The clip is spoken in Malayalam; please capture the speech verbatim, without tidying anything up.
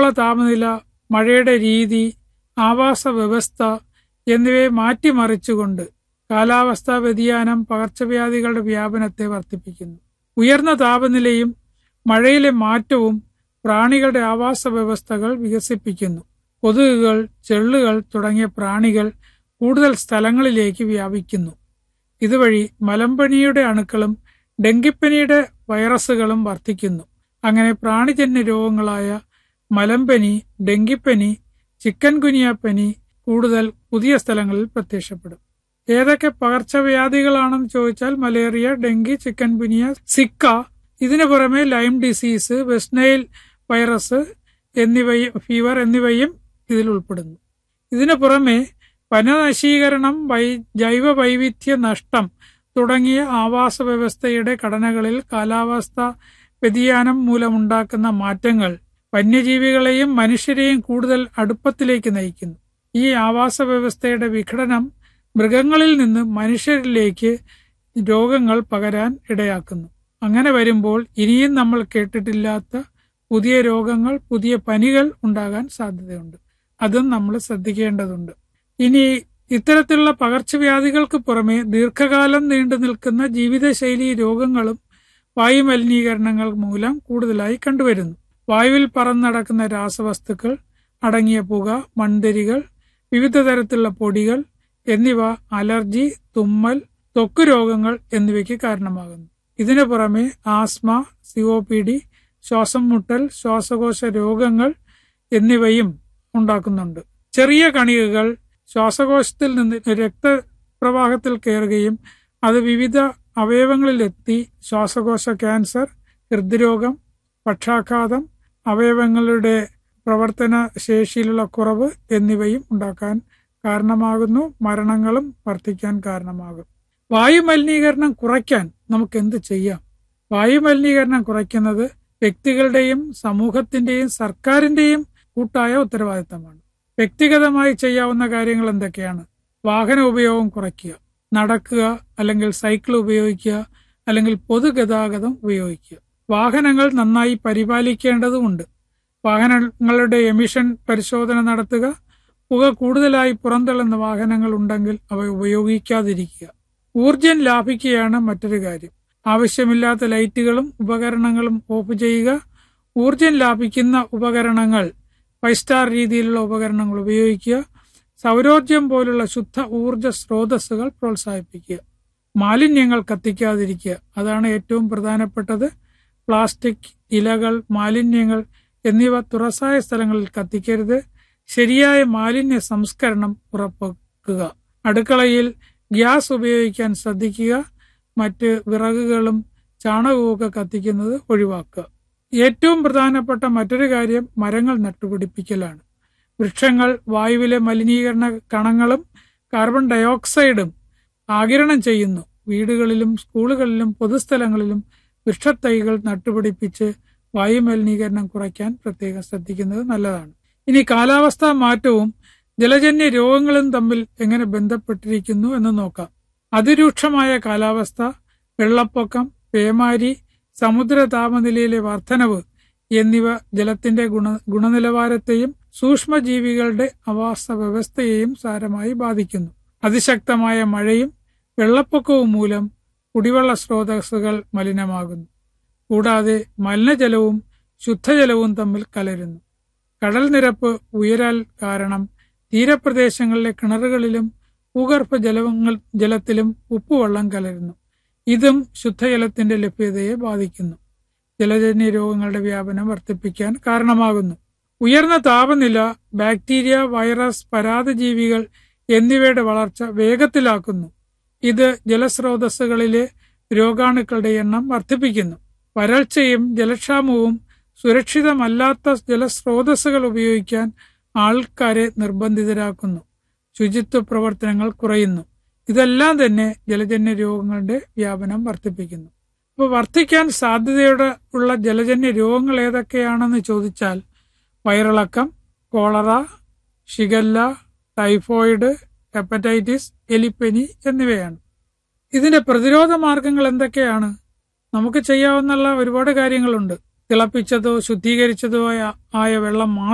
താപനില, മഴയുടെ രീതി, ആവാസ വ്യവസ്ഥ എന്നിവയെ മാറ്റിമറിച്ചുകൊണ്ട് കാലാവസ്ഥാ വ്യതിയാനം പകർച്ചവ്യാധികളുടെ വ്യാപനത്തെ വർദ്ധിപ്പിക്കുന്നു. ഉയർന്ന താപനിലയും മഴയിലെ മാറ്റവും പ്രാണികളുടെ ആവാസ വ്യവസ്ഥകൾ വികസിപ്പിക്കുന്നു. കൊതുകുകൾ, ചെള്ളുകൾ തുടങ്ങിയ പ്രാണികൾ കൂടുതൽ സ്ഥലങ്ങളിലേക്ക് വ്യാപിക്കുന്നു. ഇതുവഴി മലമ്പനിയുടെ അണുക്കളും ഡെങ്കിപ്പനിയുടെ വൈറസുകളും വർദ്ധിക്കുന്നു. അങ്ങനെ പ്രാണിജന്യ രോഗങ്ങളായ മലമ്പനി, ഡെങ്കിപ്പനി, ചിക്കൻ ഗുനിയ പനി കൂടുതൽ പുതിയ സ്ഥലങ്ങളിൽ പ്രത്യക്ഷപ്പെടും. ഏതൊക്കെ പകർച്ചവ്യാധികളാണെന്ന് ചോദിച്ചാൽ മലേറിയ, ഡെങ്കി, ചിക്കൻ ഗുനിയ, സിക്ക, ഇതിനു പുറമെ lime disease, west Nile virus എന്നിവയും ഫീവർ എന്നിവയും ഇതിൽ ഉൾപ്പെടുന്നു. ഇതിനു പുറമെ വനനശീകരണം, വൈ ജൈവ വൈവിധ്യ നഷ്ടം തുടങ്ങിയ ആവാസ വ്യവസ്ഥയുടെ ഘടനകളിൽ കാലാവസ്ഥ വ്യതിയാനം മൂലമുണ്ടാക്കുന്ന മാറ്റങ്ങൾ വന്യജീവികളെയും മനുഷ്യരെയും കൂടുതൽ അടുപ്പത്തിലേക്ക് നയിക്കുന്നു. ഈ ആവാസ വ്യവസ്ഥയുടെ വിഘടനം മൃഗങ്ങളിൽ നിന്ന് മനുഷ്യരിലേക്ക് രോഗങ്ങൾ പകരാൻ ഇടയാക്കുന്നു. അങ്ങനെ വരുമ്പോൾ ഇനിയും നമ്മൾ കേട്ടിട്ടില്ലാത്ത പുതിയ രോഗങ്ങൾ, പുതിയ പനികൾ ഉണ്ടാകാൻ സാധ്യതയുണ്ട്. അതും നമ്മൾ ശ്രദ്ധിക്കേണ്ടതുണ്ട്. ഇനി ഇത്തരത്തിലുള്ള പകർച്ചവ്യാധികൾക്ക് പുറമെ ദീർഘകാലം നീണ്ടു നിൽക്കുന്ന ജീവിതശൈലി രോഗങ്ങളും വായുമലിനീകരണങ്ങൾ മൂലം കൂടുതലായി കണ്ടുവരുന്നു. വായുവിൽ പറന്നടക്കുന്ന രാസവസ്തുക്കൾ അടങ്ങിയ പുക, മൺതരികൾ, വിവിധ തരത്തിലുള്ള പൊടികൾ എന്നിവ അലർജി, തുമ്മൽ, ത്വക്ക് രോഗങ്ങൾ എന്നിവയ്ക്ക് കാരണമാകുന്നു. ഇതിനു പുറമെ asthma, C O P D, ശ്വാസം മുട്ടൽ, ശ്വാസകോശ രോഗങ്ങൾ എന്നിവയും ഉണ്ടാക്കുന്നുണ്ട്. ചെറിയ കണികകൾ ശ്വാസകോശത്തിൽ നിന്ന് രക്തപ്രവാഹത്തിൽ കയറുകയും അത് വിവിധ അവയവങ്ങളിലെത്തി ശ്വാസകോശ ക്യാൻസർ, ഹൃദ്രോഗം, പക്ഷാഘാതം, അവയവങ്ങളുടെ പ്രവർത്തന ശേഷിയിലുള്ള കുറവ് എന്നിവയും ഉണ്ടാക്കാൻ കാരണമാകുന്നു. മരണങ്ങളും വർദ്ധിക്കാൻ കാരണമാകും. വായുമലിനീകരണം കുറയ്ക്കാൻ നമുക്ക് എന്ത് ചെയ്യാം? വായുമലിനീകരണം കുറയ്ക്കുന്നത് വ്യക്തികളുടെയും സമൂഹത്തിന്റെയും സർക്കാരിന്റെയും കൂട്ടായ ഉത്തരവാദിത്തമാണ്. വ്യക്തിഗതമായി ചെയ്യാവുന്ന കാര്യങ്ങൾ എന്തൊക്കെയാണ്? വാഹന ഉപയോഗം കുറയ്ക്കുക, നടക്കുക അല്ലെങ്കിൽ സൈക്കിൾ ഉപയോഗിക്കുക, അല്ലെങ്കിൽ പൊതുഗതാഗതം ഉപയോഗിക്കുക. വാഹനങ്ങൾ നന്നായി പരിപാലിക്കേണ്ടതുണ്ട്. വാഹനങ്ങളുടെ എമിഷൻ പരിശോധന നടത്തുക. പുക കൂടുതലായി പുറന്തള്ളുന്ന വാഹനങ്ങൾ ഉണ്ടെങ്കിൽ അവ ഉപയോഗിക്കാതിരിക്കുക. ഊർജം ലാഭിക്കുകയാണ് മറ്റൊരു കാര്യം. ആവശ്യമില്ലാത്ത ലൈറ്റുകളും ഉപകരണങ്ങളും ഓഫ് ചെയ്യുക. ഊർജം ലാഭിക്കുന്ന ഉപകരണങ്ങൾ, ഫൈവ് സ്റ്റാർ രീതിയിലുള്ള ഉപകരണങ്ങൾ ഉപയോഗിക്കുക. സൗരോർജം പോലുള്ള ശുദ്ധ ഊർജ സ്രോതസ്സുകൾ പ്രോത്സാഹിപ്പിക്കുക. മാലിന്യങ്ങൾ കത്തിക്കാതിരിക്കുക, അതാണ് ഏറ്റവും പ്രധാനപ്പെട്ടത്. പ്ലാസ്റ്റിക്, ഇലകൾ, മാലിന്യങ്ങൾ എന്നിവ തുറസായ സ്ഥലങ്ങളിൽ കത്തിക്കരുത്. ശരിയായ മാലിന്യ സംസ്കരണം ഉറപ്പാക്കുക. അടുക്കളയിൽ ഗ്യാസ് ഉപയോഗിക്കാൻ ശ്രദ്ധിക്കുക. മറ്റ് വിറകുകളും ചാണകവുമൊക്കെ കത്തിക്കുന്നത് ഒഴിവാക്കുക. ഏറ്റവും പ്രധാനപ്പെട്ട മറ്റൊരു കാര്യം മരങ്ങൾ നട്ടുപിടിപ്പിക്കലാണ്. വൃക്ഷങ്ങൾ വായുവിലെ മലിനീകരണ കണങ്ങളും കാർബൺ ഡയോക്സൈഡും ആഗിരണം ചെയ്യുന്നു. വീടുകളിലും സ്കൂളുകളിലും പൊതുസ്ഥലങ്ങളിലും വൃക്ഷത്തൈകൾ നട്ടുപിടിപ്പിച്ച് വായുമലിനീകരണം കുറയ്ക്കാൻ പ്രത്യേകം ശ്രദ്ധിക്കുന്നത് നല്ലതാണ്. ഇനി കാലാവസ്ഥാ മാറ്റവും ജലജന്യ രോഗങ്ങളും തമ്മിൽ എങ്ങനെ ബന്ധപ്പെട്ടിരിക്കുന്നു എന്ന് നോക്കാം. അതിരൂക്ഷമായ കാലാവസ്ഥ, വെള്ളപ്പൊക്കം, പേമാരി, സമുദ്ര താപനിലയിലെ വർധനവ് എന്നിവ ജലത്തിന്റെ ഗുണ ഗുണനിലവാരത്തെയും സൂക്ഷ്മജീവികളുടെ ആവാസ വ്യവസ്ഥയെയും സാരമായി ബാധിക്കുന്നു. അതിശക്തമായ മഴയും വെള്ളപ്പൊക്കവും മൂലം കുടിവെള്ള സ്രോതസ്സുകൾ മലിനമാകുന്നു. കൂടാതെ മലിനജലവും ശുദ്ധജലവും തമ്മിൽ കലരുന്നു. കടൽ നിരപ്പ് ഉയരാൽ കാരണം തീരപ്രദേശങ്ങളിലെ കിണറുകളിലും ഭൂഗർഭ ജലങ്ങൾ ജലത്തിലും ഉപ്പുവെള്ളം കലരുന്നു. ഇതും ശുദ്ധജലത്തിന്റെ ലഭ്യതയെ ബാധിക്കുന്നു. ജലജന്യ രോഗങ്ങളുടെ വ്യാപനം വർദ്ധിപ്പിക്കാൻ കാരണമാകുന്നു. ഉയർന്ന താപനില ബാക്ടീരിയ, വൈറസ്, പരാദജീവികൾ എന്നിവയുടെ വളർച്ച വേഗത്തിലാക്കുന്നു. ഇത് ജലസ്രോതസ്സുകളിലെ രോഗാണുക്കളുടെ എണ്ണം വർദ്ധിപ്പിക്കുന്നു. വരൾച്ചയും ജലക്ഷാമവും സുരക്ഷിതമല്ലാത്ത ജലസ്രോതസ്സുകൾ ഉപയോഗിക്കാൻ ആൾക്കാരെ നിർബന്ധിതരാക്കുന്നു. ശുചിത്വ പ്രവർത്തനങ്ങൾ കുറയുന്നു. ഇതെല്ലാം തന്നെ ജലജന്യ രോഗങ്ങളുടെ വ്യാപനം വർദ്ധിപ്പിക്കുന്നു. അപ്പോൾ വർദ്ധിക്കാൻ സാധ്യതയോടെ ഉള്ള ജലജന്യ രോഗങ്ങൾ ഏതൊക്കെയാണെന്ന് ചോദിച്ചാൽ വയറിളക്കം, കോളറ, ഷിഗല്ല, ടൈഫോയിഡ്, ഹെപ്പറ്റൈറ്റിസ്, എലിപ്പനി എന്നിവയാണ്. ഇതിന്റെ പ്രതിരോധ മാർഗങ്ങൾ എന്തൊക്കെയാണ്? നമുക്ക് ചെയ്യാവുന്ന ഒരുപാട് കാര്യങ്ങളുണ്ട്. തിളപ്പിച്ചതോ ശുദ്ധീകരിച്ചതോ ആയ വെള്ളം